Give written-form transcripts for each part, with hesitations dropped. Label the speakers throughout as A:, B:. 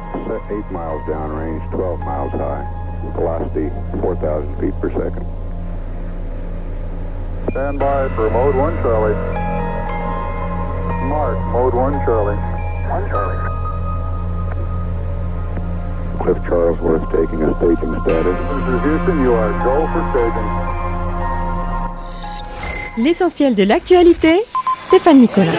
A: 8 miles downrange, 12 miles high. Velocity 4,000 feet per second. Stand by for mode 1 Charlie. Mark, mode 1 Charlie. 1 Charlie. Cliff Charlesworth taking a staging status. This is Houston, you are go for staging.
B: L'essentiel de l'actualité, Stéphane Nicolas.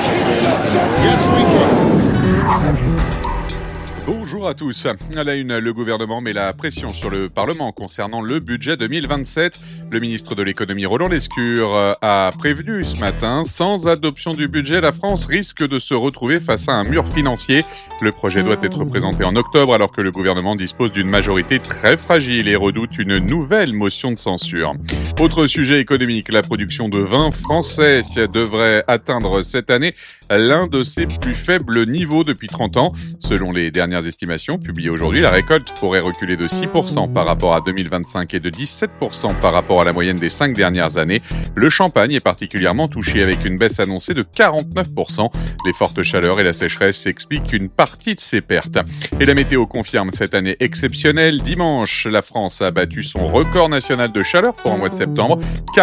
C: Bonjour à tous. À la une, le gouvernement met la pression sur le Parlement concernant le budget 2027. Le ministre de l'économie Roland Lescure a prévenu ce matin, sans adoption du budget, la France risque de se retrouver face à un mur financier. Le projet doit être présenté en octobre alors que le gouvernement dispose d'une majorité très fragile et redoute une nouvelle motion de censure. Autre sujet économique, la production de vin français devrait atteindre cette année l'un de ses plus faibles niveaux depuis 30 ans. Selon les dernières estimations publiées aujourd'hui, la récolte pourrait reculer de 6% par rapport à 2025 et de 17% par rapport à la moyenne des 5 dernières années. Le champagne est particulièrement touché avec une baisse annoncée de 49%. Les fortes chaleurs et la sécheresse expliquent une partie de ces pertes. Et la météo confirme cette année exceptionnelle. Dimanche, la France a battu son record national de chaleur pour un mois de septembre.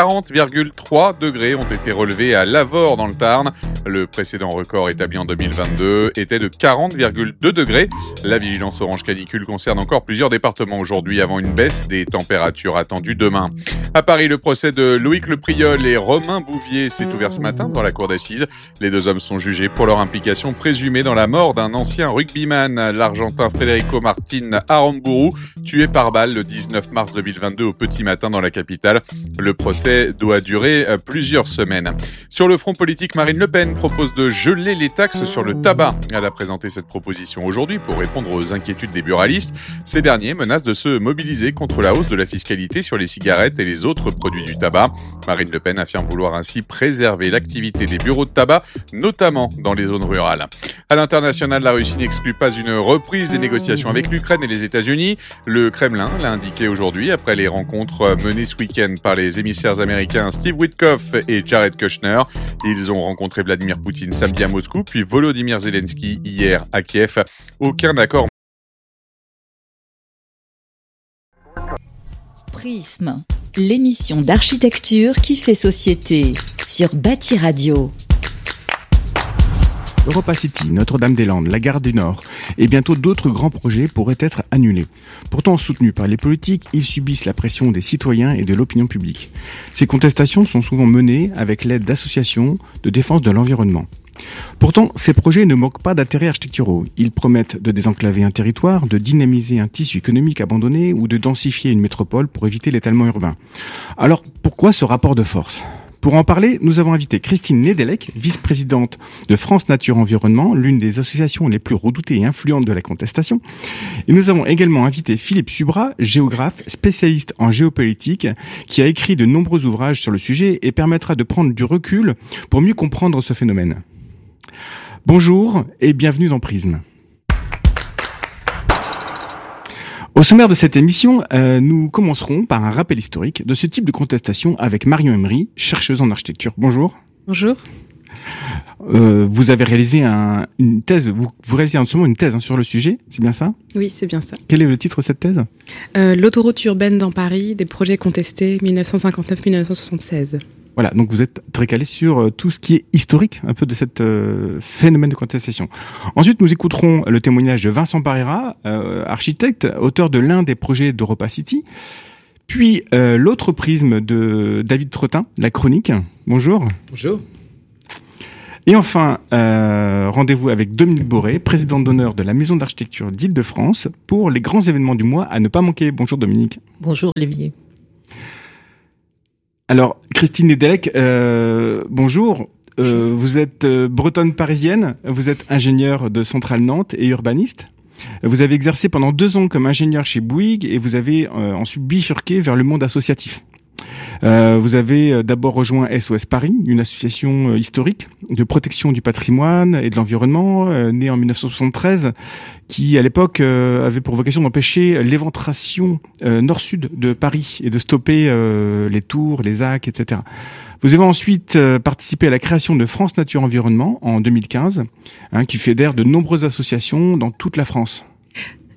C: 40,3 degrés ont été relevés à Lavore dans le Tarn. Le précédent record établi en 2022 était de 40,2 degrés. La vigilance orange canicule concerne encore plusieurs départements aujourd'hui avant une baisse des températures attendues demain. À Paris, le procès de Loïc Lepriol et Romain Bouvier s'est ouvert ce matin dans la cour d'assises. Les deux hommes sont jugés pour leur implication présumée dans la mort d'un ancien rugbyman, l'Argentin Federico Martin Aramburu, tué par balle le 19 mars 2022 au petit matin dans la capitale. Le procès doit durer plusieurs semaines. Sur le front politique, Marine Le Pen propose de geler les taxes sur le tabac. Elle a présenté cette proposition aujourd'hui pour répondre aux inquiétudes des buralistes. Ces derniers menacent de se mobiliser contre la hausse de la fiscalité sur les cigarettes et les autres produits du tabac. Marine Le Pen affirme vouloir ainsi préserver l'activité des bureaux de tabac, notamment dans les zones rurales. À l'international, la Russie n'exclut pas une reprise des négociations avec l'Ukraine et les États-Unis. Le Kremlin l'a indiqué aujourd'hui après les rencontres menées ce week-end par les émissaires américains Steve Witkoff et Jared Kushner. Ils ont rencontré Vladimir Poutine samedi à Moscou, puis Volodymyr Zelensky hier à Kiev. Aucun accord.
D: Prisme, l'émission d'architecture qui fait société sur Bâti Radio.
E: Europa City, Notre-Dame-des-Landes, la Gare du Nord et bientôt d'autres grands projets pourraient être annulés. Pourtant soutenus par les politiques, ils subissent la pression des citoyens et de l'opinion publique. Ces contestations sont souvent menées avec l'aide d'associations de défense de l'environnement. Pourtant, ces projets ne manquent pas d'intérêts architecturaux. Ils promettent de désenclaver un territoire, de dynamiser un tissu économique abandonné ou de densifier une métropole pour éviter l'étalement urbain. Alors, pourquoi ce rapport de force ? Pour en parler, nous avons invité Christine Nedelec, vice-présidente de France Nature Environnement, l'une des associations les plus redoutées et influentes de la contestation. Et nous avons également invité Philippe Subra, géographe, spécialiste en géopolitique, qui a écrit de nombreux ouvrages sur le sujet et permettra de prendre du recul pour mieux comprendre ce phénomène. Bonjour et bienvenue dans Prisme. Au sommaire de cette émission, nous commencerons par un rappel historique de ce type de contestation avec Marion Emery, chercheuse en architecture. Bonjour.
F: Bonjour.
E: Vous avez réalisé une thèse, vous réalisez en ce moment une thèse sur le sujet, c'est bien ça ?
F: Oui, c'est bien ça.
E: Quel est le titre de cette thèse ?
F: L'autoroute urbaine dans Paris, des projets contestés 1959-1976.
E: Voilà, donc vous êtes très calé sur tout ce qui est historique, un peu de cette phénomène de contestation. Ensuite, nous écouterons le témoignage de Vincent Parera, architecte, auteur de l'un des projets d'Europa City. Puis l'autre prisme de David Trottin, la chronique. Bonjour.
G: Bonjour.
E: Et enfin, rendez-vous avec Dominique Boré, présidente d'honneur de la Maison d'architecture d'Île-de-France, pour les grands événements du mois à ne pas manquer. Bonjour Dominique.
H: Bonjour Olivier.
E: Alors, Christine Nedelec, bonjour. Vous êtes bretonne parisienne, vous êtes ingénieure de Centrale Nantes et urbaniste. Vous avez exercé pendant 2 ans comme ingénieur chez Bouygues et vous avez ensuite bifurqué vers le monde associatif. Vous avez d'abord rejoint SOS Paris, une association historique de protection du patrimoine et de l'environnement, née en 1973, qui à l'époque avait pour vocation d'empêcher l'éventration nord-sud de Paris et de stopper les tours, les ZAC, etc. Vous avez ensuite participé à la création de France Nature Environnement en 2015, qui fédère de nombreuses associations dans toute la France.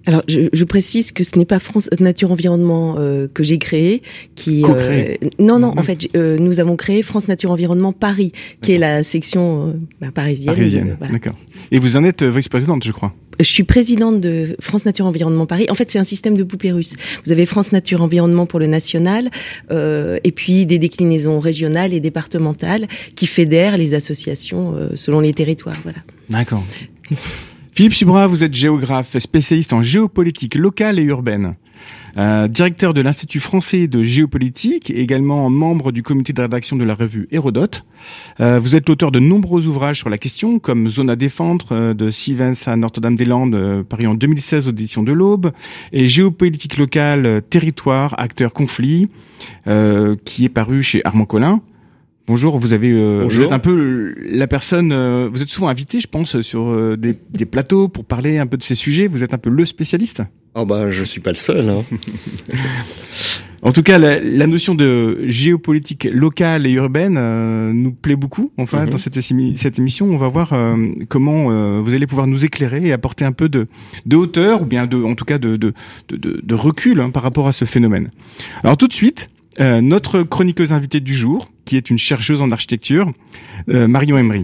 G: Alors, je précise que ce n'est pas France Nature Environnement que j'ai créé, qui non, en fait, nous avons créé France Nature Environnement Paris, qui est la section parisienne.
E: Voilà. D'accord. Et vous en êtes vice-présidente, je crois.
G: Je suis présidente de France Nature Environnement Paris. En fait, c'est un système de poupées russes. Vous avez France Nature Environnement pour le national, et puis des déclinaisons régionales et départementales qui fédèrent les associations selon les territoires. Voilà.
E: D'accord. Philippe Subra, vous êtes géographe, spécialiste en géopolitique locale et urbaine, directeur de l'Institut français de géopolitique, également membre du comité de rédaction de la revue Hérodote. Vous êtes l'auteur de nombreux ouvrages sur la question, comme Zone à défendre, de Sivens à Notre-Dame-des-Landes, paru en 2016 aux éditions de l'Aube, et Géopolitique locale, territoire, acteurs, conflits, qui est paru chez Armand Collin. Bonjour, vous êtes un peu la personne, vous êtes souvent invité, je pense, sur des plateaux pour parler un peu de ces sujets. Vous êtes un peu le spécialiste.
H: Je suis pas le seul. Hein.
E: En tout cas, la notion de géopolitique locale et urbaine nous plaît beaucoup. Enfin, dans cette émission, on va voir comment vous allez pouvoir nous éclairer et apporter un peu de hauteur, ou bien en tout cas de recul par rapport à ce phénomène. Alors tout de suite, notre chroniqueuse invitée du jour, qui est une chercheuse en architecture, Marion Emery.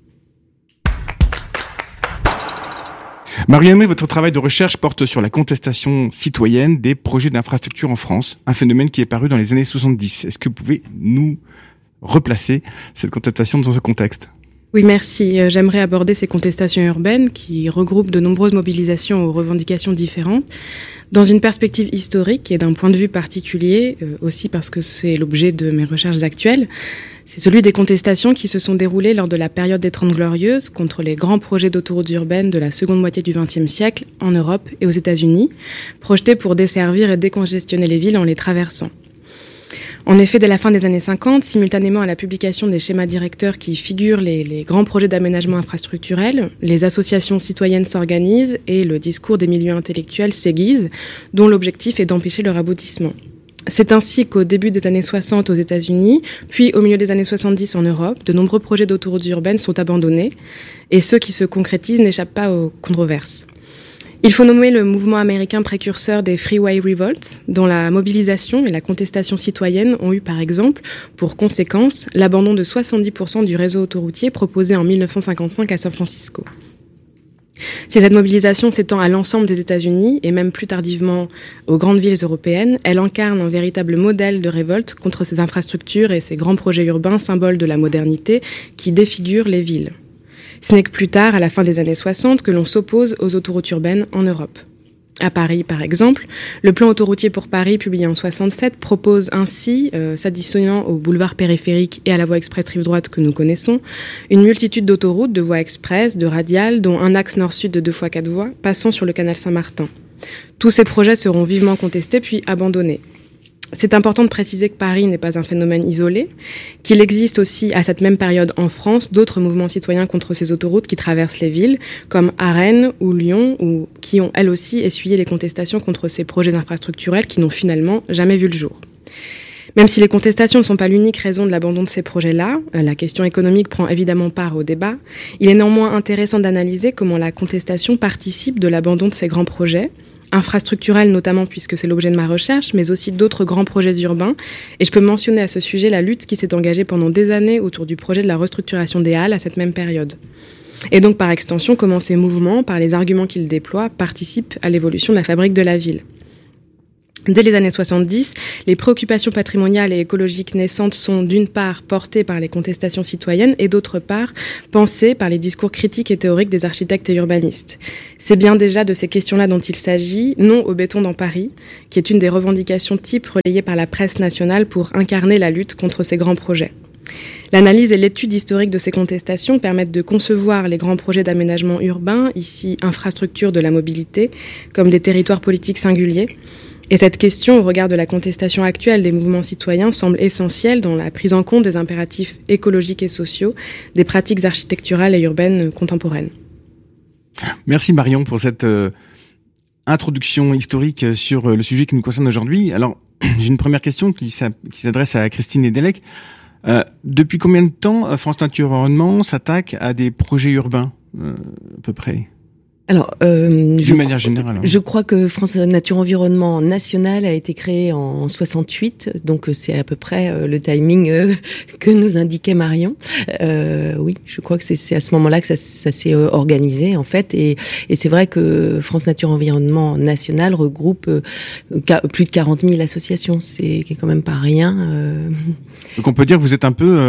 E: Marion Emery, votre travail de recherche porte sur la contestation citoyenne des projets d'infrastructure en France, un phénomène qui est paru dans les années 70. Est-ce que vous pouvez nous replacer cette contestation dans ce contexte ?
F: Oui, merci. J'aimerais aborder ces contestations urbaines qui regroupent de nombreuses mobilisations aux revendications différentes dans une perspective historique et d'un point de vue particulier, aussi parce que c'est l'objet de mes recherches actuelles. C'est celui des contestations qui se sont déroulées lors de la période des Trente Glorieuses contre les grands projets d'autoroutes urbaines de la seconde moitié du XXe siècle en Europe et aux États-Unis, projetés pour desservir et décongestionner les villes en les traversant. En effet, dès la fin des années 50, simultanément à la publication des schémas directeurs qui figurent les grands projets d'aménagement infrastructurel, les associations citoyennes s'organisent et le discours des milieux intellectuels s'aiguise, dont l'objectif est d'empêcher leur aboutissement. C'est ainsi qu'au début des années 60 aux États-Unis, puis au milieu des années 70 en Europe, de nombreux projets d'autoroutes urbaines sont abandonnés, et ceux qui se concrétisent n'échappent pas aux controverses. Il faut nommer le mouvement américain précurseur des Freeway Revolts, dont la mobilisation et la contestation citoyenne ont eu par exemple pour conséquence l'abandon de 70% du réseau autoroutier proposé en 1955 à San Francisco. Si cette mobilisation s'étend à l'ensemble des États-Unis et même plus tardivement aux grandes villes européennes, elle incarne un véritable modèle de révolte contre ces infrastructures et ces grands projets urbains, symboles de la modernité, qui défigurent les villes. Ce n'est que plus tard, à la fin des années 60, que l'on s'oppose aux autoroutes urbaines en Europe. À Paris, par exemple, le plan autoroutier pour Paris, publié en 67, propose ainsi, s'additionnant au boulevard périphérique et à la voie express rive droite que nous connaissons, une multitude d'autoroutes, de voies express, de radiales, dont un axe nord-sud de 2 fois 4 voies, passant sur le canal Saint-Martin. Tous ces projets seront vivement contestés puis abandonnés. C'est important de préciser que Paris n'est pas un phénomène isolé, qu'il existe aussi à cette même période en France d'autres mouvements citoyens contre ces autoroutes qui traversent les villes, comme à Rennes ou Lyon, ou qui ont elles aussi essuyé les contestations contre ces projets infrastructurels qui n'ont finalement jamais vu le jour. Même si les contestations ne sont pas l'unique raison de l'abandon de ces projets-là, la question économique prend évidemment part au débat, il est néanmoins intéressant d'analyser comment la contestation participe de l'abandon de ces grands projets, infrastructurels notamment puisque c'est l'objet de ma recherche, mais aussi d'autres grands projets urbains. Et je peux mentionner à ce sujet la lutte qui s'est engagée pendant des années autour du projet de la restructuration des halles à cette même période. Et donc par extension, comment ces mouvements, par les arguments qu'ils déploient, participent à l'évolution de la fabrique de la ville. Dès les années 70, les préoccupations patrimoniales et écologiques naissantes sont d'une part portées par les contestations citoyennes et d'autre part pensées par les discours critiques et théoriques des architectes et urbanistes. C'est bien déjà de ces questions-là dont il s'agit, non au béton dans Paris, qui est une des revendications types relayées par la presse nationale pour incarner la lutte contre ces grands projets. L'analyse et l'étude historique de ces contestations permettent de concevoir les grands projets d'aménagement urbain, ici infrastructures de la mobilité, comme des territoires politiques singuliers. Et cette question, au regard de la contestation actuelle des mouvements citoyens, semble essentielle dans la prise en compte des impératifs écologiques et sociaux des pratiques architecturales et urbaines contemporaines.
E: Merci Marion pour cette introduction historique sur le sujet qui nous concerne aujourd'hui. Alors, j'ai une première question qui s'adresse à Christine Nedelec. Depuis combien de temps France Nature Environnement s'attaque à des projets urbains, à peu près ?
G: Alors,
E: d'une manière générale.
G: Je crois que France Nature Environnement National a été créé en 68, donc c'est à peu près le timing que nous indiquait Marion. Oui, je crois que c'est à ce moment-là que ça s'est organisé en fait, et c'est vrai que France Nature Environnement National regroupe plus de 40 000 associations, c'est quand même pas rien.
E: Donc on peut dire que vous êtes un peu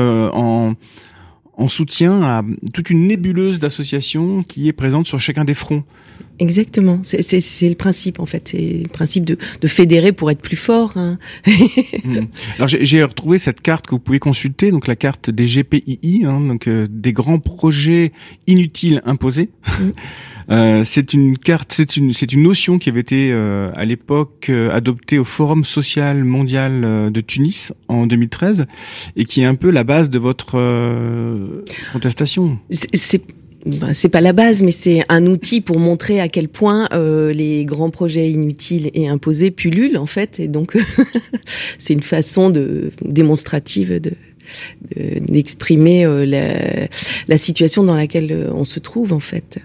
E: en soutien à toute une nébuleuse d'associations qui est présente sur chacun des fronts.
G: Exactement, c'est le principe en fait, c'est le principe de fédérer pour être plus fort. Hein.
E: Alors j'ai retrouvé cette carte que vous pouvez consulter, donc la carte des GPII, hein, donc des grands projets inutiles imposés. C'est une carte, c'est une notion qui avait été à l'époque adoptée au Forum social mondial de Tunis en 2013 et qui est un peu la base de votre contestation.
G: C'est pas la base, mais c'est un outil pour montrer à quel point les grands projets inutiles et imposés pullulent en fait, et donc c'est une façon démonstrative d'exprimer la situation dans laquelle on se trouve en fait.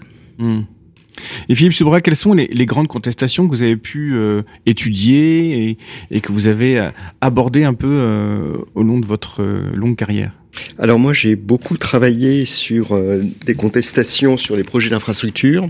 E: Et Philippe Subra, quelles sont les grandes contestations que vous avez pu étudier et que vous avez abordées un peu au long de votre longue carrière ?
H: Alors moi, j'ai beaucoup travaillé sur des contestations sur les projets d'infrastructure,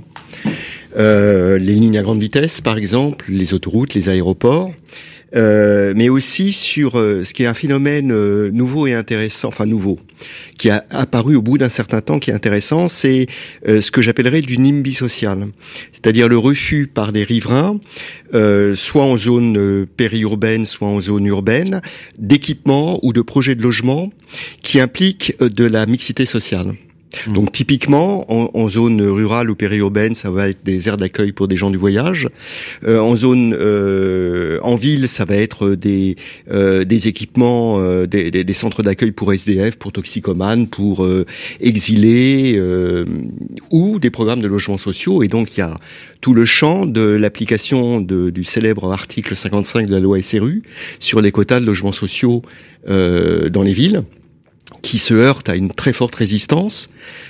H: les lignes à grande vitesse par exemple, les autoroutes, les aéroports, mais aussi sur ce qui est un phénomène nouveau et intéressant, enfin nouveau, qui a apparu au bout d'un certain temps, qui est intéressant, c'est ce que j'appellerais du NIMBY social, c'est-à-dire le refus par des riverains, soit en zone périurbaine, soit en zone urbaine, d'équipements ou de projets de logement qui impliquent de la mixité sociale. Donc typiquement en zone rurale ou périurbaine, ça va être des aires d'accueil pour des gens du voyage. En zone en ville, ça va être des équipements, des centres d'accueil pour SDF, pour toxicomanes, pour exilés, ou des programmes de logements sociaux. Et donc il y a tout le champ de l'application du célèbre article 55 de la loi SRU sur les quotas de logements sociaux dans les villes, qui se heurte à une très forte résistance,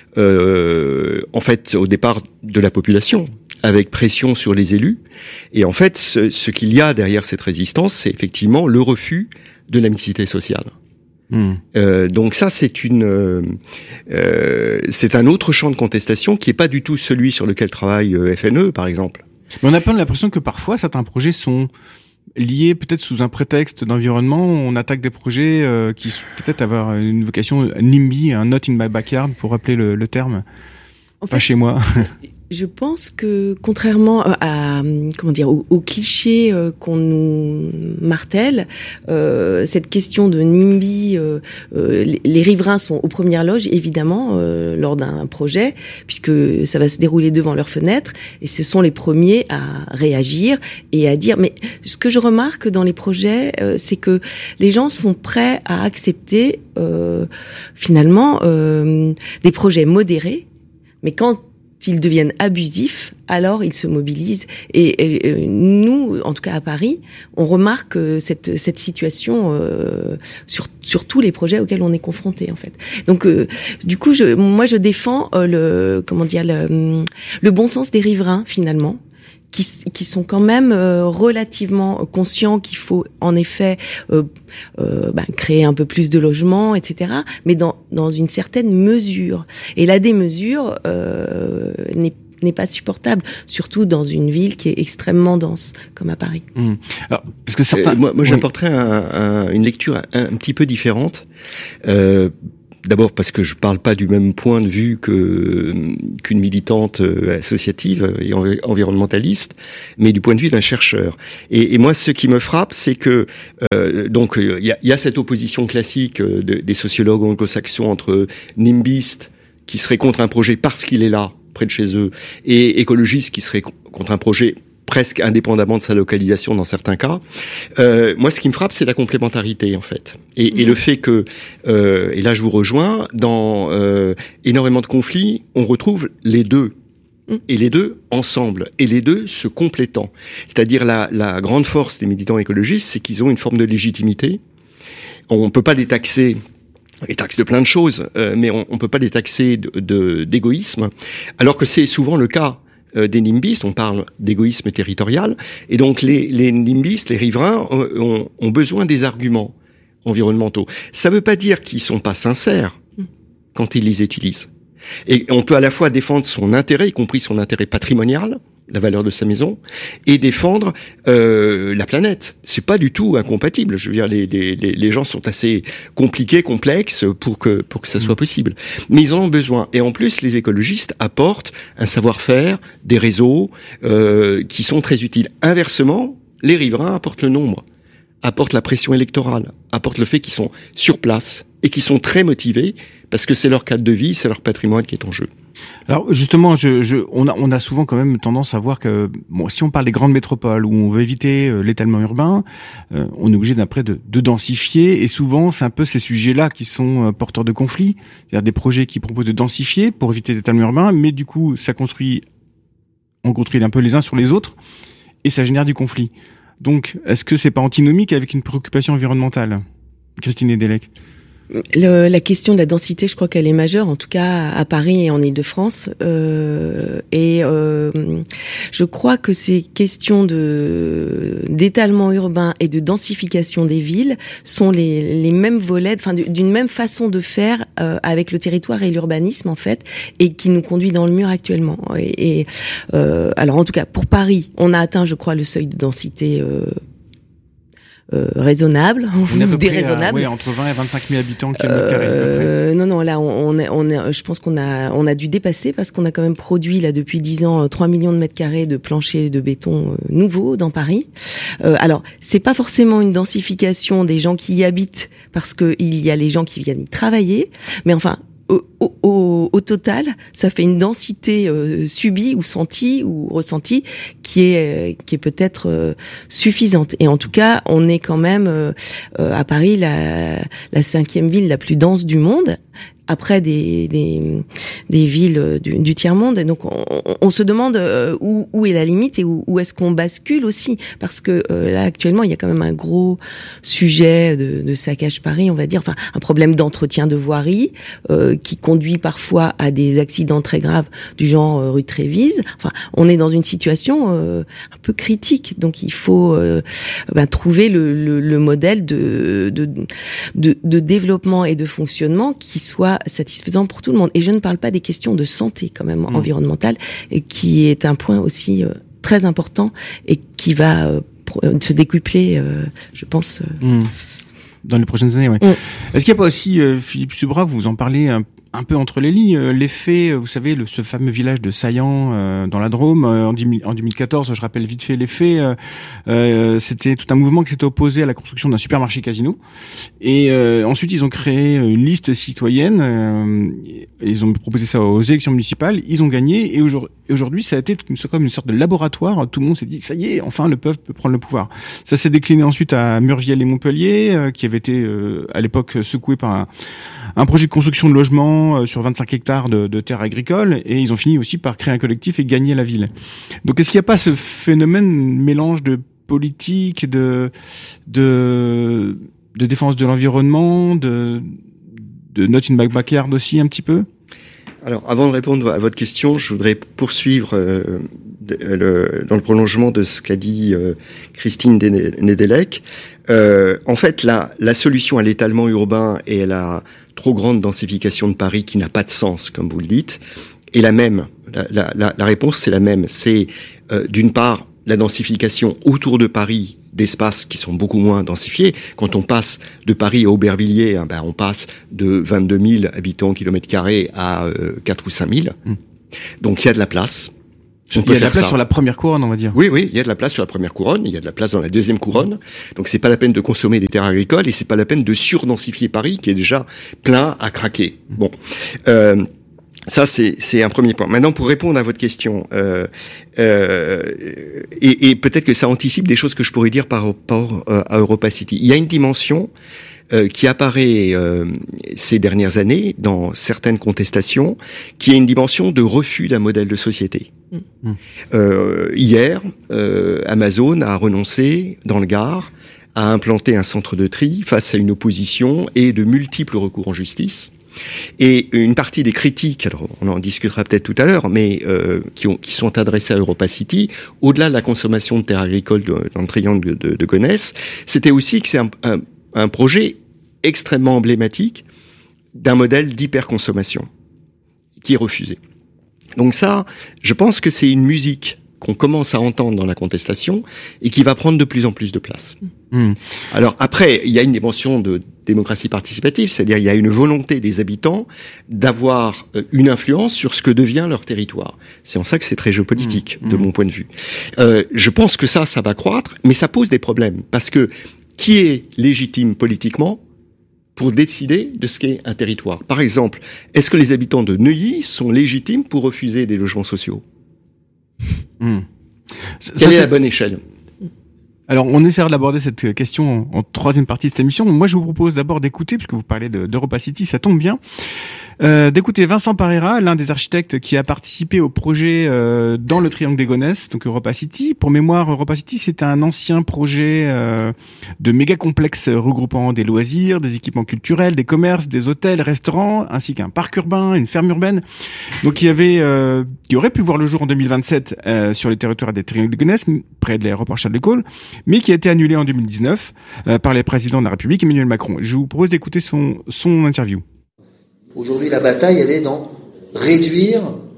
H: en fait, au départ de la population, avec pression sur les élus. Et en fait, ce qu'il y a derrière cette résistance, c'est effectivement le refus de la mixité sociale. Donc ça, c'est un autre champ de contestation qui est pas du tout celui sur lequel travaille FNE, par exemple.
E: Mais on a pas l'impression que parfois, certains projets sont liés peut-être sous un prétexte d'environnement. On attaque des projets qui peut-être avoir une vocation NIMBY, un not in my backyard, pour rappeler le terme. Pas chez moi.
G: Je pense que contrairement à au cliché qu'on nous martèle, cette question de NIMBY, les riverains sont aux premières loges évidemment lors d'un projet, puisque ça va se dérouler devant leurs fenêtres, et ce sont les premiers à réagir et à dire. Mais ce que je remarque dans les projets, c'est que les gens sont prêts à accepter finalement des projets modérés, mais quand ils deviennent abusifs, alors ils se mobilisent. Et nous, en tout cas à Paris, on remarque cette situation sur tous les projets auxquels on est confronté, en fait. Donc, du coup, moi, je défends le bon sens des riverains, finalement, qui sont quand même relativement conscients qu'il faut en effet créer un peu plus de logements, etc. Mais dans une certaine mesure. Et la démesure n'est pas supportable, surtout dans une ville qui est extrêmement dense, comme à Paris.
H: Alors, parce que certains, moi j'apporterais une lecture un petit peu différente. D'abord parce que je parle pas du même point de vue qu'une militante associative et environnementaliste, mais du point de vue d'un chercheur. Et moi, ce qui me frappe, c'est que donc il y a cette opposition classique des sociologues anglo-saxons entre NIMBYistes qui seraient contre un projet parce qu'il est là, près de chez eux, et écologistes qui seraient contre un projet presque indépendamment de sa localisation dans certains cas. Moi, ce qui me frappe, c'est la complémentarité, en fait. Et le fait que, et là je vous rejoins, dans énormément de conflits, on retrouve les deux. Et les deux ensemble, et les deux se complétant. C'est-à-dire la grande force des militants écologistes, c'est qu'ils ont une forme de légitimité. On peut pas les taxer. Ils taxent de plein de choses, mais on peut pas les taxer d'égoïsme, alors que c'est souvent le cas des NIMBYstes, on parle d'égoïsme territorial, et donc les NIMBYstes, les riverains, ont besoin des arguments environnementaux. Ça ne veut pas dire qu'ils sont pas sincères quand ils les utilisent. Et on peut à la fois défendre son intérêt, y compris son intérêt patrimonial, la valeur de sa maison, et défendre la planète. C'est pas du tout incompatible. Je veux dire, les gens sont assez compliqués, complexes pour que ça soit possible. Mais ils en ont besoin. Et en plus, les écologistes apportent un savoir-faire, des réseaux qui sont très utiles. Inversement, les riverains apportent le nombre, apportent la pression électorale, apportent le fait qu'ils sont sur place et qu'ils sont très motivés parce que c'est leur cadre de vie, c'est leur patrimoine qui est en jeu.
E: Alors justement, on a souvent quand même tendance à voir que si on parle des grandes métropoles où on veut éviter l'étalement urbain, on est obligé d'après de densifier, et souvent c'est un peu ces sujets-là qui sont porteurs de conflits, c'est-à-dire des projets qui proposent de densifier pour éviter l'étalement urbain, mais du coup on construit un peu les uns sur les autres et ça génère du conflit. Donc est-ce que c'est pas antinomique avec une préoccupation environnementale, Christine Nedelec?
G: La question de la densité, je crois qu'elle est majeure, en tout cas à Paris et en Île-de-France. Je crois que ces questions d'étalement urbain et de densification des villes sont les mêmes volets, enfin d'une même façon de faire avec le territoire et l'urbanisme en fait, et qui nous conduit dans le mur actuellement. Alors en tout cas pour Paris, on a atteint, je crois, le seuil de densité. Raisonnable ou déraisonnable.
E: Oui, entre 20 et 25 000 habitants kilomètre carré.
G: Non, là, on est, je pense qu'on a dû dépasser parce qu'on a quand même produit là depuis 10 ans 3 millions de mètres carrés de planchers de béton nouveaux dans Paris. Alors, c'est pas forcément une densification des gens qui y habitent parce que il y a les gens qui viennent y travailler, mais enfin. Au total, ça fait une densité subie ou sentie ou ressentie qui est peut-être suffisante. Et en tout cas, on est quand même à Paris la 5e ville la plus dense du monde, après des villes du tiers-monde. Et donc on se demande où est la limite et où est-ce qu'on bascule aussi, parce que là actuellement il y a quand même un gros sujet de saccage Paris, on va dire, enfin un problème d'entretien de voirie qui conduit parfois à des accidents très graves du genre rue Trévise. Enfin, on est dans une situation un peu critique, donc il faut trouver le modèle de développement et de fonctionnement qui soit satisfaisant pour tout le monde. Et je ne parle pas des questions de santé quand même environnementale, et qui est un point aussi très important et qui va se décupler, je pense.
E: Dans les prochaines années, oui. Est-ce qu'il n'y a pas aussi, Philippe Subra, vous en parlez un peu entre les lignes, l'effet, vous savez, ce fameux village de Saillant dans la Drôme, en 2014, je rappelle vite fait l'effet, c'était tout un mouvement qui s'était opposé à la construction d'un supermarché casino, et ensuite ils ont créé une liste citoyenne, ils ont proposé ça aux élections municipales, ils ont gagné, et aujourd'hui ça a été comme une sorte de laboratoire, tout le monde s'est dit, ça y est, enfin le peuple peut prendre le pouvoir. Ça s'est décliné ensuite à Murviel et Montpellier, qui avait été à l'époque secoué par un projet de construction de logements sur 25 hectares de terres agricoles, et ils ont fini aussi par créer un collectif et gagner la ville. Donc est-ce qu'il n'y a pas ce phénomène mélange de politique, de défense de l'environnement, de not in my backyard aussi un petit peu?
H: Alors, avant de répondre à votre question, je voudrais poursuivre dans le prolongement de ce qu'a dit Christine Nedelec. En fait, la solution à l'étalement urbain et à la trop grande densification de Paris, qui n'a pas de sens, comme vous le dites, est la même. La réponse, c'est la même. C'est, d'une part, la densification autour de Paris d'espaces qui sont beaucoup moins densifiés. Quand on passe de Paris à Aubervilliers, on passe de 22 000 habitants kilomètre carré à 4 ou 5 000. Donc il y a de la place.
E: Il y a de la place sur la première couronne, on va dire.
H: Oui, il y a de la place sur la première couronne, il y a de la place dans la deuxième couronne. Donc c'est pas la peine de consommer des terres agricoles, et c'est pas la peine de surdensifier Paris, qui est déjà plein à craquer. Bon. Ça, c'est un premier point. Maintenant, pour répondre à votre question, et peut-être que ça anticipe des choses que je pourrais dire par rapport à Europa City. Il y a une dimension qui apparaît ces dernières années dans certaines contestations, qui est une dimension de refus d'un modèle de société. Hier, Amazon a renoncé dans le Gard à implanter un centre de tri face à une opposition et de multiples recours en justice. Et une partie des critiques, alors on en discutera peut-être tout à l'heure, mais qui sont adressées à EuropaCity, au-delà de la consommation de terres agricoles dans le triangle de Gonesse, c'était aussi que c'est un projet extrêmement emblématique d'un modèle d'hyperconsommation qui est refusé. Donc ça, je pense que c'est une musique qu'on commence à entendre dans la contestation et qui va prendre de plus en plus de place. Alors après, il y a une dimension de démocratie participative, c'est-à-dire il y a une volonté des habitants d'avoir une influence sur ce que devient leur territoire. C'est en ça que c'est très géopolitique, de mon point de vue. Je pense que ça va croître, mais ça pose des problèmes, parce que qui est légitime politiquement pour décider de ce qu'est un territoire? Par exemple, est-ce que les habitants de Neuilly sont légitimes pour refuser des logements sociaux? Quelle est la bonne échelle?
E: Alors, on essaiera d'aborder cette question en troisième partie de cette émission. Moi, je vous propose d'abord d'écouter, puisque vous parlez d'EuropaCity, ça tombe bien, d'écouter Vincent Parera, l'un des architectes qui a participé au projet dans le triangle des Gonesse, donc EuropaCity. Pour mémoire, EuropaCity, c'est un ancien projet de méga complexe regroupant des loisirs, des équipements culturels, des commerces, des hôtels, restaurants, ainsi qu'un parc urbain, une ferme urbaine. Donc, qui aurait pu voir le jour en 2027 sur le territoire des triangles des Gonesse, près de l'aéroport Charles de Gaulle, mais qui a été annulé en 2019 par les présidents de la République, Emmanuel Macron. Je vous propose d'écouter son interview.
I: Aujourd'hui, la bataille, elle est dans réduire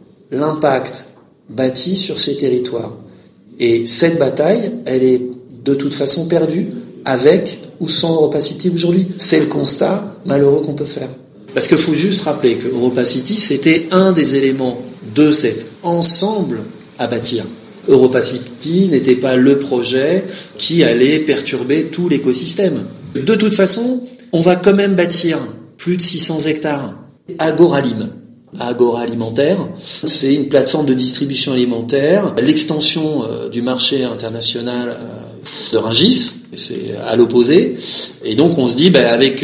I: l'impact bâti sur ces territoires. Et cette bataille, elle est de toute façon perdue, avec ou sans EuropaCity aujourd'hui. C'est le constat malheureux qu'on peut faire. Parce qu'il faut juste rappeler que EuropaCity, c'était un des éléments de cet ensemble à bâtir. EuropaCity n'était pas le projet qui allait perturber tout l'écosystème. De toute façon, on va quand même bâtir plus de 600 hectares. Agoralim. Agora Alimentaire, c'est une plateforme de distribution alimentaire, l'extension du marché international de Rungis, c'est à l'opposé. Et donc on se dit, avec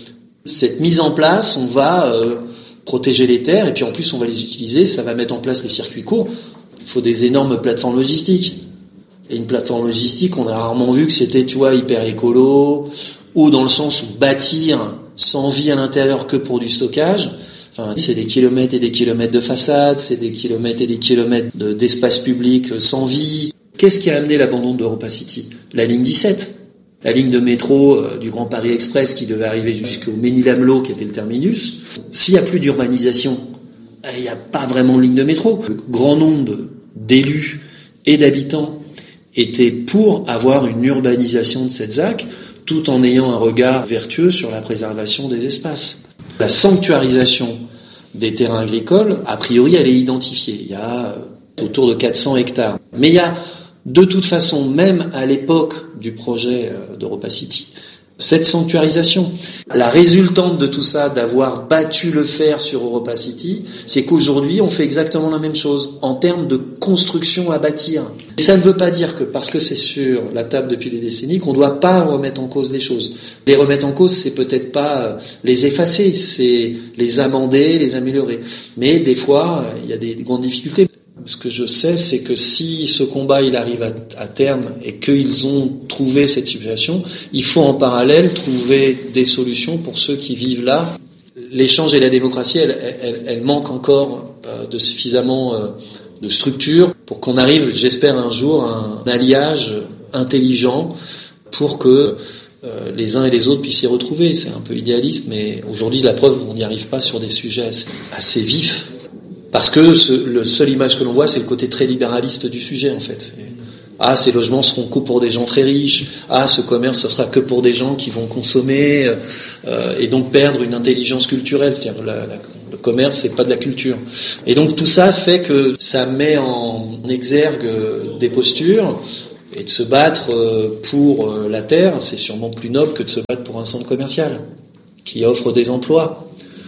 I: cette mise en place, on va protéger les terres, et puis en plus on va les utiliser, ça va mettre en place les circuits courts. Il faut des énormes plateformes logistiques. Et une plateforme logistique, on a rarement vu que c'était, hyper écolo, ou dans le sens où bâtir sans vie à l'intérieur que pour du stockage. Enfin, c'est des kilomètres et des kilomètres de façade, c'est des kilomètres et des kilomètres d'espace public sans vie. Qu'est-ce qui a amené l'abandon d'EuropaCity? La ligne 17. La ligne de métro du Grand Paris Express qui devait arriver jusqu'au Mesnil-Amelot, qui était le terminus. S'il n'y a plus d'urbanisation, il n'y a pas vraiment de ligne de métro. Le grand nombre d'élus et d'habitants étaient pour avoir une urbanisation de cette ZAC, tout en ayant un regard vertueux sur la préservation des espaces. La sanctuarisation des terrains agricoles, a priori, elle est identifiée. Il y a autour de 400 hectares. Mais il y a, de toute façon, même à l'époque du projet d'EuropaCity, cette sanctuarisation. La résultante de tout ça, d'avoir battu le fer sur EuropaCity, c'est qu'aujourd'hui, on fait exactement la même chose en termes de construction à bâtir. Et ça ne veut pas dire que parce que c'est sur la table depuis des décennies, qu'on ne doit pas remettre en cause les choses. Les remettre en cause, c'est peut-être pas les effacer, c'est les amender, les améliorer. Mais des fois, il y a des grandes difficultés. Ce que je sais, c'est que si ce combat il arrive à terme et qu'ils ont trouvé cette situation, il faut en parallèle trouver des solutions pour ceux qui vivent là. L'échange et la démocratie, elle manque encore de suffisamment de structure pour qu'on arrive, j'espère un jour, à un alliage intelligent pour que les uns et les autres puissent s'y retrouver. C'est un peu idéaliste, mais aujourd'hui, la preuve, on n'y arrive pas sur des sujets assez vifs. Parce que le seule image que l'on voit, c'est le côté très libéraliste du sujet, en fait. Ces logements seront que pour des gens très riches. Ce commerce, ce sera que pour des gens qui vont consommer et donc perdre une intelligence culturelle. C'est-à-dire le commerce, c'est pas de la culture. Et donc tout ça fait que ça met en exergue des postures. Et de se battre pour la terre, c'est sûrement plus noble que de se battre pour un centre commercial qui offre des emplois.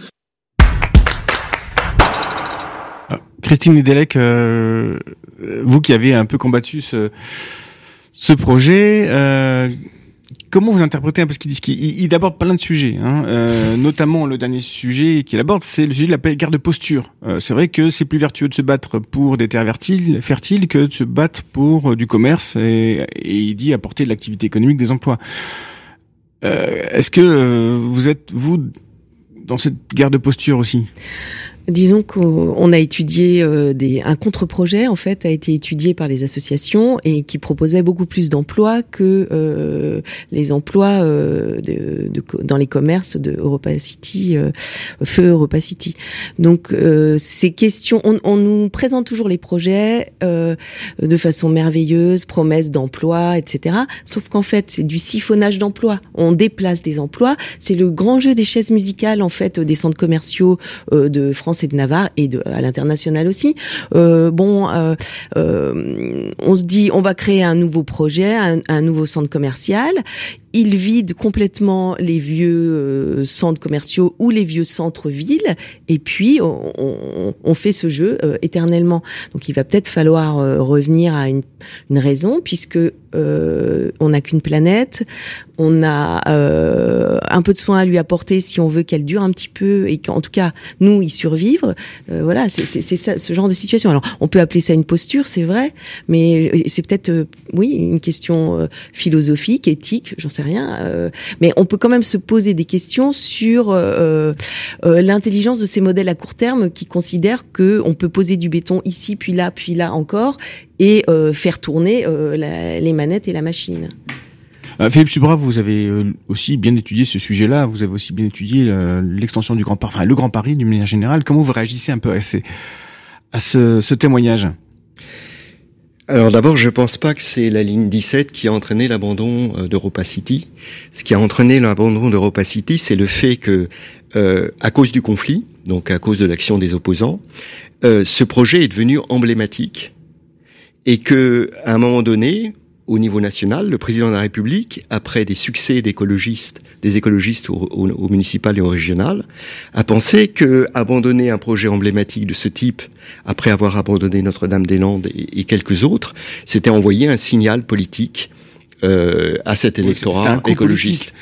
E: Christine Nedelec, vous qui avez un peu combattu ce projet, comment vous interprétez un peu ce qu'il dit? Il aborde plein de sujets, notamment le dernier sujet qu'il aborde, c'est le sujet de la guerre de posture. C'est vrai que c'est plus vertueux de se battre pour des terres fertiles que de se battre pour du commerce et il dit apporter de l'activité économique, des emplois. Est-ce que vous dans cette guerre de posture aussi?
G: Disons qu'on a étudié un contre-projet en fait a été étudié par les associations et qui proposait beaucoup plus d'emplois que les emplois dans les commerces de Europa City, feu Europa City. Donc ces questions, on nous présente toujours les projets de façon merveilleuse, promesses d'emplois, etc. Sauf qu'en fait c'est du siphonnage d'emplois. On déplace des emplois. C'est le grand jeu des chaises musicales en fait des centres commerciaux de France et de Navarre et à l'international aussi. On se dit on va créer un nouveau projet, un nouveau centre commercial. Il vide complètement les vieux centres commerciaux ou les vieux centres-villes et puis on fait ce jeu éternellement. Donc il va peut-être falloir revenir à une raison puisque on n'a qu'une planète, on a un peu de soin à lui apporter si on veut qu'elle dure un petit peu et qu'en tout cas nous y survivre. Voilà, c'est ça, ce genre de situation. Alors on peut appeler ça une posture, c'est vrai, mais c'est peut-être une question philosophique, éthique, j'en sais rien. Mais on peut quand même se poser des questions sur l'intelligence de ces modèles à court terme qui considèrent que on peut poser du béton ici puis là encore et faire tourner les manettes et la machine.
E: Philippe Subra, vous avez aussi bien étudié ce sujet-là, vous avez aussi bien étudié l'extension du Grand Paris, enfin le Grand Paris d'une manière générale. Comment vous réagissez un peu à ce témoignage?
H: Alors d'abord, je pense pas que c'est la ligne 17 qui a entraîné l'abandon d'Europa City. Ce qui a entraîné l'abandon d'Europa City, c'est le fait que, à cause du conflit, donc à cause de l'action des opposants, ce projet est devenu emblématique et que, à un moment donné, au niveau national, le président de la République, après des succès des écologistes au municipal et au régional, a pensé que abandonner un projet emblématique de ce type, après avoir abandonné Notre-Dame-des-Landes et quelques autres, c'était envoyer un signal politique à cet électorat écologiste.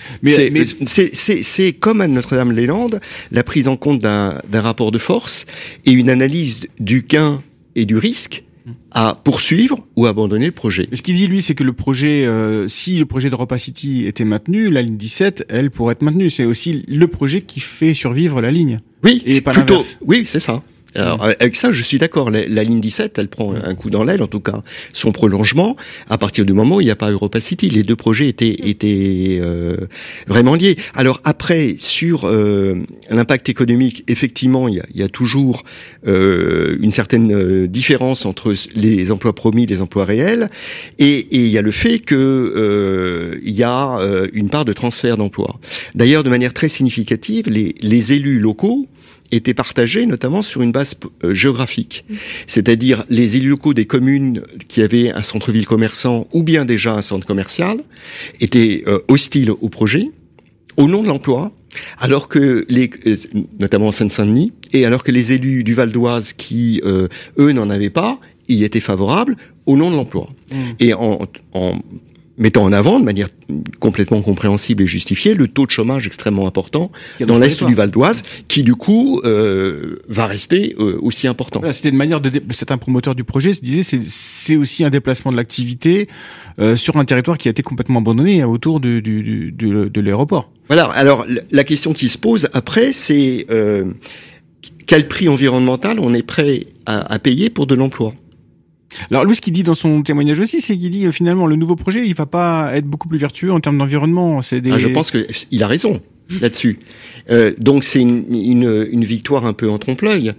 H: C'est comme à Notre-Dame-des-Landes, la prise en compte d'un rapport de force et une analyse du gain et du risque à poursuivre ou abandonner le projet.
E: Ce qu'il dit, lui, c'est que le projet, si le projet d'Europa City était maintenu, la ligne 17, elle pourrait être maintenue. C'est aussi le projet qui fait survivre la ligne.
H: Oui,
E: et pas
H: plutôt.
E: l'inverse.
H: Oui, c'est ça. Alors, avec ça, je suis d'accord. La ligne 17, elle prend un coup dans l'aile, en tout cas, son prolongement, à partir du moment où il n'y a pas Europa City. Les deux projets étaient vraiment liés. Alors après, sur l'impact économique, effectivement, il y a toujours une certaine différence entre les emplois promis et les emplois réels. Et il y a le fait que il y a une part de transfert d'emplois. D'ailleurs, de manière très significative, les élus locaux étaient partagés notamment sur une base géographique. C'est-à-dire les élus locaux des communes qui avaient un centre-ville commerçant ou bien déjà un centre commercial étaient hostiles au projet au nom de l'emploi, alors que notamment en Seine-Saint-Denis, et alors que les élus du Val d'Oise qui, eux, n'en avaient pas, y étaient favorables au nom de l'emploi. Et en mettant en avant, de manière complètement compréhensible et justifiée, le taux de chômage extrêmement important dans l'est du Val d'Oise, qui du coup va rester aussi important.
E: Voilà, c'était une manière certains promoteurs du projet se disaient c'est aussi un déplacement de l'activité sur un territoire qui a été complètement abandonné autour de l'aéroport.
H: Voilà. Alors la question qui se pose après, c'est quel prix environnemental on est prêt à payer pour de l'emploi.
E: Alors lui, ce qu'il dit dans son témoignage aussi, c'est qu'il dit finalement le nouveau projet, il va pas être beaucoup plus vertueux en termes d'environnement.
H: Je pense qu'il a raison là-dessus. Donc c'est une victoire un peu en trompe-l'œil.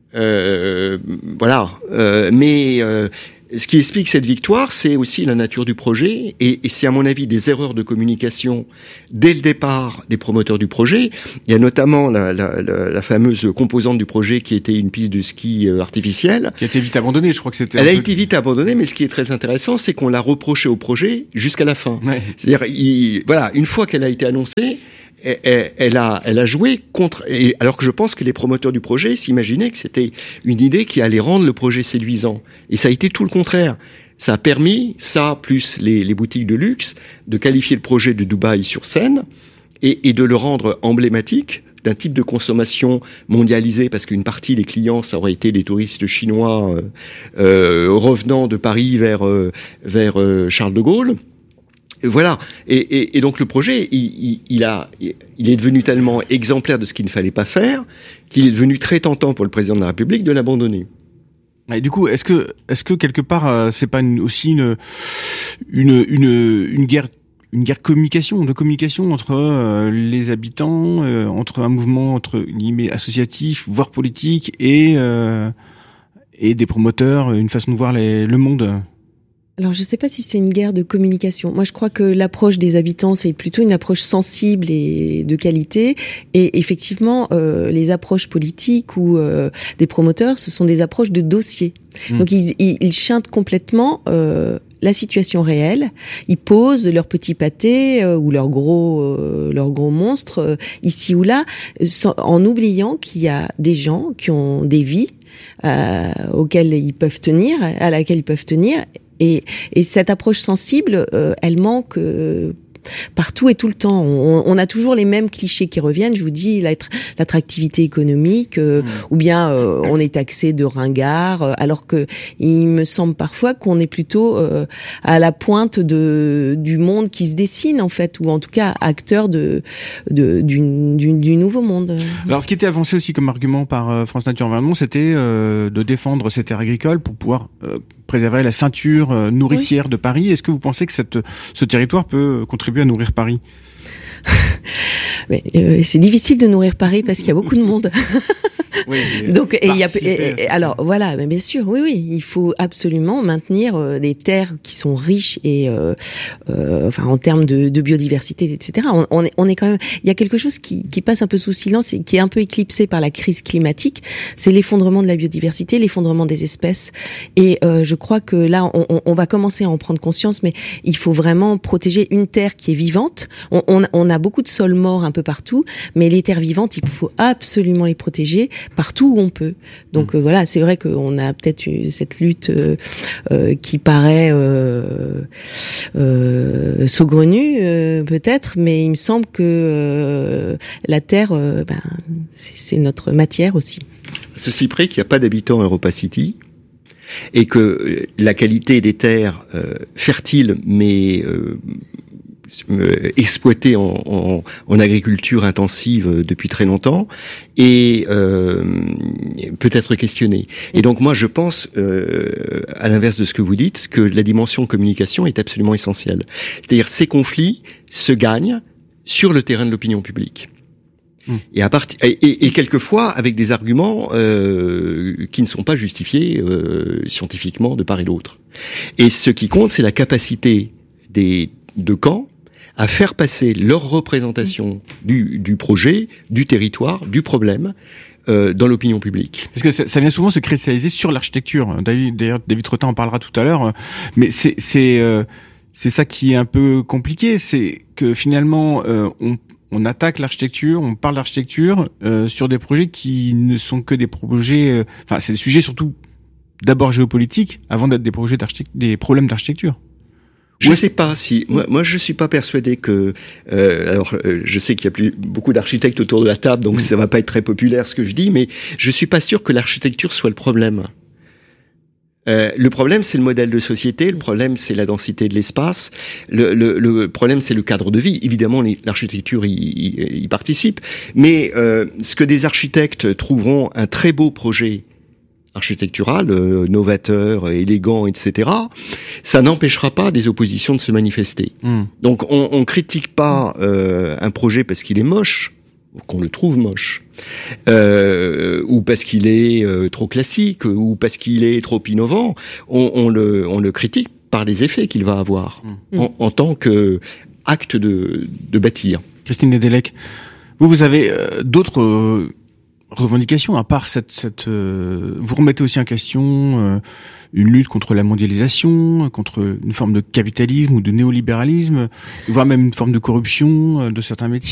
H: Voilà. Mais ce qui explique cette victoire, c'est aussi la nature du projet, et c'est à mon avis des erreurs de communication dès le départ des promoteurs du projet. Il y a notamment la fameuse composante du projet qui était une piste de ski artificielle.
E: Qui a été vite abandonnée, je crois que c'était...
H: Elle a été vite abandonnée, mais ce qui est très intéressant, c'est qu'on l'a reproché au projet jusqu'à la fin. Ouais. C'est-à-dire, voilà, une fois qu'elle a été annoncée, elle a joué contre, et alors que je pense que les promoteurs du projet s'imaginaient que c'était une idée qui allait rendre le projet séduisant. Et ça a été tout le contraire. Ça a permis, ça, plus les boutiques de luxe, de qualifier le projet de Dubaï sur Seine et de le rendre emblématique d'un type de consommation mondialisée, parce qu'une partie des clients, ça aurait été des touristes chinois revenant de Paris vers Charles de Gaulle. Voilà. Et donc le projet, il est devenu tellement exemplaire de ce qu'il ne fallait pas faire qu'il est devenu très tentant pour le président de la République de l'abandonner.
E: Et du coup, est-ce que quelque part, c'est pas aussi une guerre de communication entre les habitants, entre un mouvement entre guillemets associatif, voire politique, et des promoteurs, une façon de voir le monde?
G: Alors, je ne sais pas si c'est une guerre de communication. Moi, je crois que l'approche des habitants, c'est plutôt une approche sensible et de qualité. Et effectivement, les approches politiques ou des promoteurs, ce sont des approches de dossier. Donc, ils chantent complètement la situation réelle. Ils posent leur petit pâté ou leur gros monstre ici ou là, en oubliant qu'il y a des gens qui ont des vies auxquelles ils peuvent tenir, à laquelle ils peuvent tenir. Et cette approche sensible, elle manque partout et tout le temps. On a toujours les mêmes clichés qui reviennent. Je vous dis, l'attractivité économique, ou bien on est taxé de ringard, alors que il me semble parfois qu'on est plutôt à la pointe du monde qui se dessine en fait, ou en tout cas acteur du nouveau monde.
E: Alors, ce qui était avancé aussi comme argument par France Nature Environnement, c'était de défendre ces terres agricoles pour pouvoir préserver la ceinture nourricière de Paris. Est-ce que vous pensez que ce territoire peut contribuer à nourrir Paris?
G: Mais c'est difficile de nourrir Paris parce qu'il y a beaucoup de monde.
E: Oui,
G: donc alors voilà, mais bien sûr, oui, il faut absolument maintenir des terres qui sont riches et enfin en termes de biodiversité, etc. On est quand même, il y a quelque chose qui passe un peu sous silence et qui est un peu éclipsé par la crise climatique, c'est l'effondrement de la biodiversité, l'effondrement des espèces. Et je crois que là, on va commencer à en prendre conscience, mais il faut vraiment protéger une terre qui est vivante. On a beaucoup de sols morts un peu partout, mais les terres vivantes, il faut absolument les protéger partout où on peut. Donc voilà, c'est vrai qu'on a peut-être cette lutte qui paraît saugrenue peut-être, mais il me semble que la terre, c'est notre matière aussi.
H: Ceci près qu'il n'y a pas d'habitants à Europa City et que la qualité des terres fertiles mais exploitées en agriculture intensive depuis très longtemps et peut être questionnée. Et donc moi je pense, à l'inverse de ce que vous dites, que la dimension communication est absolument essentielle. C'est-à-dire ces conflits se gagnent sur le terrain de l'opinion publique. Et quelquefois avec des arguments qui ne sont pas justifiés scientifiquement de part et d'autre. Et ce qui compte, c'est la capacité des deux camps à faire passer leur représentation du projet, du territoire, du problème dans l'opinion publique.
E: Parce que ça vient souvent se cristalliser sur l'architecture. D'ailleurs, David Trottin en parlera tout à l'heure. Mais c'est ça qui est un peu compliqué, c'est que finalement on attaque l'architecture, on parle d'architecture sur des projets qui ne sont que des projets. Enfin, c'est des sujets surtout d'abord géopolitiques avant d'être des problèmes d'architecture.
H: Je sais pas si moi je suis pas persuadé que alors je sais qu'il y a plus beaucoup d'architectes autour de la table, donc ça va pas être très populaire ce que je dis, mais je suis pas sûr que l'architecture soit le problème. Le problème, c'est le modèle de société. Le problème, c'est la densité de l'espace. Le problème, c'est le cadre de vie. Évidemment, l'architecture y participe. Mais ce que des architectes trouveront un très beau projet architectural, novateur, élégant, etc., ça n'empêchera pas des oppositions de se manifester. Donc, on critique pas un projet parce qu'il est moche, qu'on le trouve moche, ou parce qu'il est trop classique, ou parce qu'il est trop innovant. On le critique par les effets qu'il va avoir en tant que acte de bâtir.
E: Christine Nedelec, vous avez d'autres revendications à part vous remettez aussi en question une lutte contre la mondialisation, contre une forme de capitalisme ou de néolibéralisme, voire même une forme de corruption de certains métiers.